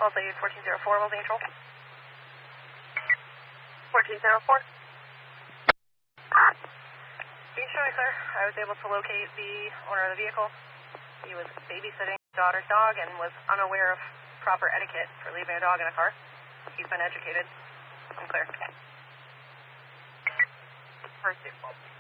Wellesley 1404, Wellesley Control. 1404. Beach Joey, sir. I was able to locate the owner of the vehicle. He was babysitting his daughter's dog and was unaware of proper etiquette for leaving a dog in a car. He's been educated. I'm clear. First,